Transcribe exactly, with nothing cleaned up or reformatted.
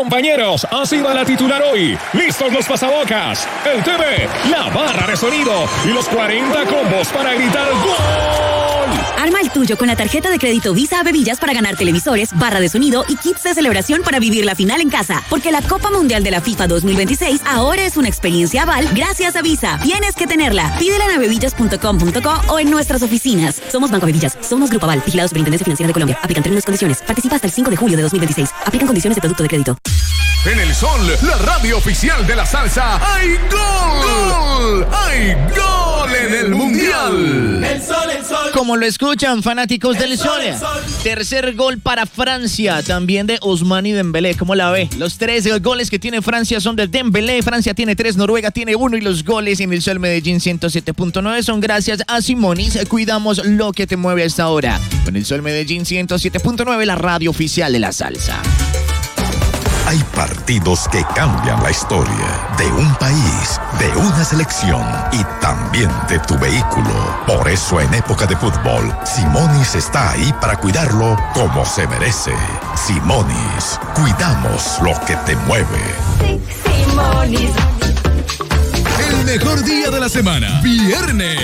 Compañeros, así va la titular hoy. Listos los pasabocas, el T V, la barra de sonido y los cuarenta combos para gritar ¡Gol! Arma el tuyo con la tarjeta de crédito Visa a Bebillas para ganar televisores, barra de sonido y kits de celebración para vivir la final en casa. Porque la Copa Mundial de la FIFA dos mil veintiséis ahora es una experiencia aval gracias a Visa. Tienes que tenerla. Pídela en bebillas punto com punto co o en nuestras oficinas. Somos Banco Bebillas. Somos Grupo Aval. Vigilado Superintendencia Financiera de Colombia. Aplican términos y condiciones. Participa hasta el cinco de julio de dos mil veintiséis. Aplican condiciones de producto de crédito. En el Sol, la radio oficial de la salsa, ¡hay gol! ¡Gol! ¡Hay gol en el Mundial! El Sol, el Sol. Como lo escuchan, fanáticos del Sol. Tercer gol para Francia, también de Ousmane y Dembélé. ¿Cómo la ve? Los tres goles que tiene Francia son de Dembélé. Francia tiene tres, Noruega tiene uno. Y los goles en el Sol Medellín ciento siete punto nueve son gracias a Simonis. Cuidamos lo que te mueve a esta hora. Con el Sol Medellín ciento siete punto nueve, la radio oficial de la salsa. Hay partidos que cambian la historia de un país, de una selección y también de tu vehículo. Por eso en época de fútbol, Simonis está ahí para cuidarlo como se merece. Simonis, cuidamos lo que te mueve. Simonis. El mejor día de la semana, viernes.